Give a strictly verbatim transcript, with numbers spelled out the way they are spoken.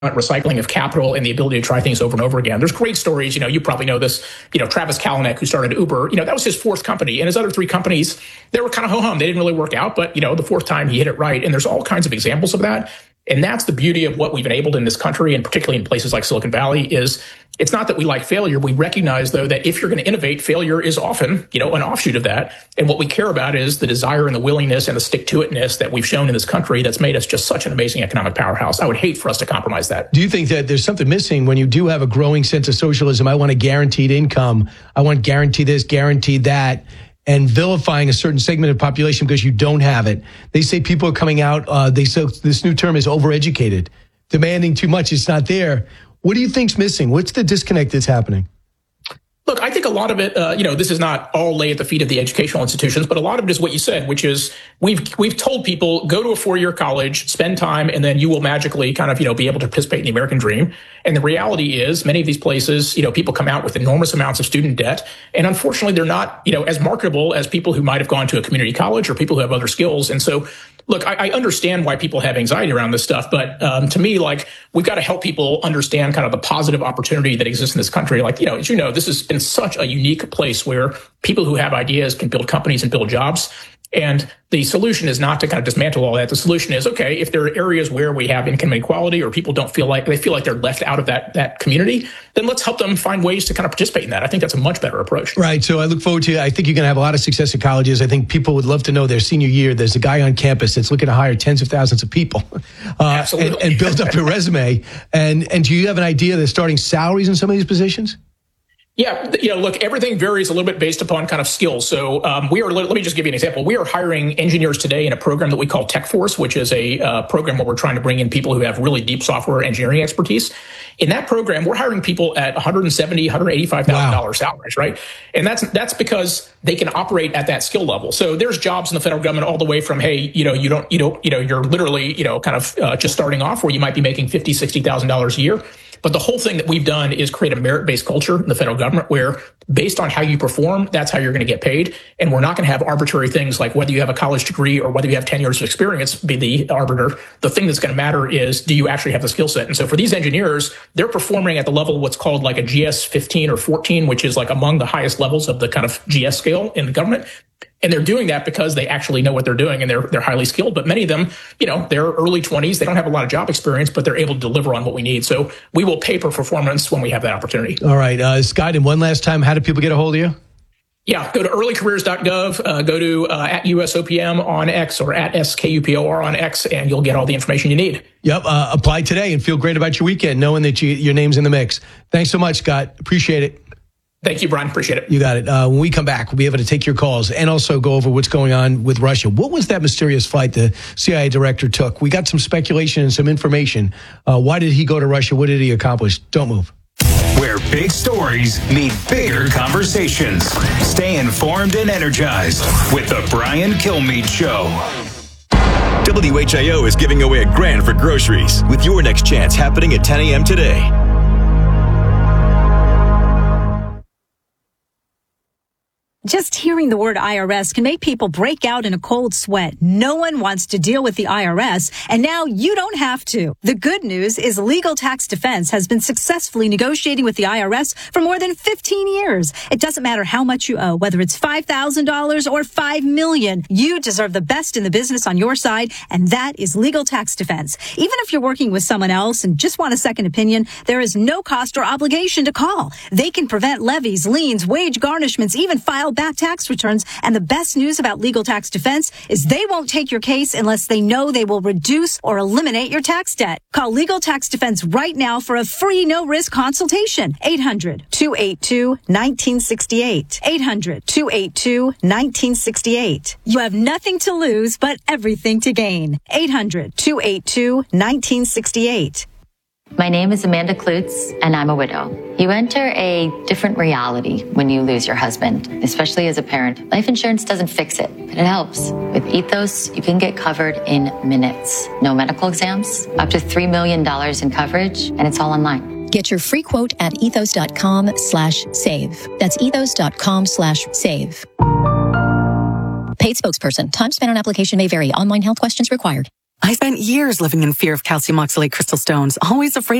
recycling of capital and the ability to try things over and over again. There's great stories. You know, you probably know this, you know, Travis Kalanick, who started Uber, you know, that was his fourth company. And his other three companies, they were kind of ho-hum. They didn't really work out. But, you know, the fourth time he hit it right. And there's all kinds of examples of that. And that's the beauty of what we've enabled in this country, and particularly in places like Silicon Valley, is it's not that we like failure. We recognize, though, that if you're going to innovate, failure is often, you know, an offshoot of that. And what we care about is the desire and the willingness and the stick-to-itness that we've shown in this country that's made us just such an amazing economic powerhouse. I would hate for us to compromise that. Do you think that there's something missing when you do have a growing sense of socialism? I want a guaranteed income. I want guarantee this, guarantee that. And vilifying a certain segment of the population because you don't have it. They say people are coming out, uh, they say this new term is overeducated, demanding too much. It's not there. What do you think's missing? What's the disconnect that's happening? Look, I think a lot of it, uh, you know, this is not all lay at the feet of the educational institutions, but a lot of it is what you said, which is we've we've told people, go to a four-year college, spend time, and then you will magically kind of, you know, be able to participate in the American dream. And the reality is many of these places, you know, people come out with enormous amounts of student debt. And unfortunately, they're not, you know, as marketable as people who might have gone to a community college or people who have other skills. And so, look, I, I understand why people have anxiety around this stuff. But um, to me, like, we've got to help people understand kind of the positive opportunity that exists in this country. Like, you know, as you know, this has been such a unique place where people who have ideas can build companies and build jobs. And the solution is not to kind of dismantle all that. The solution is, okay, if there are areas where we have income inequality or people don't feel like they feel like they're left out of that that community, then let's help them find ways to kind of participate in that. I think that's a much better approach. Right. So I look forward to, I think you're going to have a lot of success at colleges. I think people would love to know their senior year, there's a guy on campus that's looking to hire tens of thousands of people uh, Absolutely. and, and build up your resume. And, and do you have an idea of the starting salaries in some of these positions? Yeah, you know, look, everything varies a little bit based upon kind of skills. So um, we are, let me just give you an example. We are hiring engineers today in a program that we call TechForce, which is a uh, program where we're trying to bring in people who have really deep software engineering expertise. In that program, we're hiring people at one hundred seventy thousand dollars, one hundred eighty-five thousand dollars wow. salaries, right? And that's that's because they can operate at that skill level. So there's jobs in the federal government all the way from, hey, you know, you don't, you don't, you know, you're literally, you know, kind of uh, just starting off where you might be making fifty thousand dollars, sixty thousand dollars a year. But the whole thing that we've done is create a merit-based culture in the federal government where based on how you perform, that's how you're going to get paid. And we're not going to have arbitrary things like whether you have a college degree or whether you have ten years of experience be the arbiter. The thing that's going to matter is, do you actually have the skill set? And so for these engineers, they're performing at the level of what's called like a G S fifteen or fourteen, which is like among the highest levels of the kind of G S scale in the government. And they're doing that because they actually know what they're doing and they're they're highly skilled. But many of them, you know, they're early twenties. They don't have a lot of job experience, but they're able to deliver on what we need. So we will pay for performance when we have that opportunity. All right. Uh, Scott, and one last time, how do people get a hold of you? Yeah, go to early careers dot gov, uh, go to uh, at U S O P M on X or at S K U P O R on X, and you'll get all the information you need. Yep. Uh, apply today and feel great about your weekend, knowing that you, your name's in the mix. Thanks so much, Scott. Appreciate it. Thank you, Brian. Appreciate it. You got it. Uh, when we come back, we'll be able to take your calls and also go over what's going on with Russia. What was that mysterious flight the C I A director took? We got some speculation and some information. Uh, why did he go to Russia? What did he accomplish? Don't move. Where big stories meet bigger conversations. Stay informed and energized with the Brian Kilmeade Show. W H I O is giving away a grand for groceries with your next chance happening at ten a.m. today. Just hearing the word I R S can make people break out in a cold sweat. No one wants to deal with the I R S, and now you don't have to. The good news is Legal Tax Defense has been successfully negotiating with the I R S for more than fifteen years. It doesn't matter how much you owe, whether it's five thousand dollars or five million dollars. You deserve the best in the business on your side, and that is Legal Tax Defense. Even if you're working with someone else and just want a second opinion, there is no cost or obligation to call. They can prevent levies, liens, wage garnishments, even file back tax returns. And the best news about Legal Tax Defense is they won't take your case unless they know they will reduce or eliminate your tax debt. Call Legal Tax Defense right now for a free no-risk consultation. eight hundred, two eight two, one nine six eight. eight hundred, two eight two, one nine six eight. You have nothing to lose but everything to gain. eight hundred, two eight two, one nine six eight. My name is Amanda Klutz, and I'm a widow. You enter a different reality when you lose your husband, especially as a parent. Life insurance doesn't fix it, but it helps. With Ethos, you can get covered in minutes. No medical exams, up to three million dollars in coverage, and it's all online. Get your free quote at ethos.com slash save. That's ethos.com slash save. Paid spokesperson. Time spent on application may vary. Online health questions required. I spent years living in fear of calcium oxalate crystal stones, always afraid